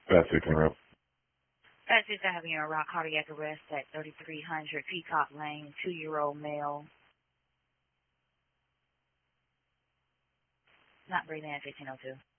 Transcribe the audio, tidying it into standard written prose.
That's it, Conrad. That's just having a rock cardiac arrest at 3300 Peacock Lane, 2-year-old male. Not breathing at 1502.